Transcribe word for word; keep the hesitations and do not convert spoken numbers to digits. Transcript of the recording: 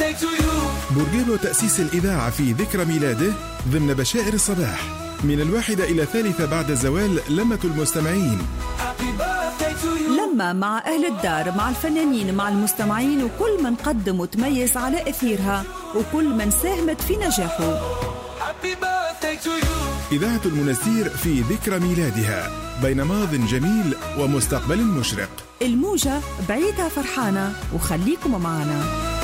بورقيبة تأسيس الإذاعة في ذكرى ميلاده ضمن بشائر الصباح من الواحدة إلى الثالثة بعد الزوال لمة المستمعين. لما مع أهل الدار، مع الفنانين، مع المستمعين، وكل من قدم وتميز على أثيرها وكل من ساهمت في نجاحه. إذاعة المنستير في ذكرى ميلادها بين ماض جميل ومستقبل مشرق. الموجة بعيدها فرحانة وخليكم معنا.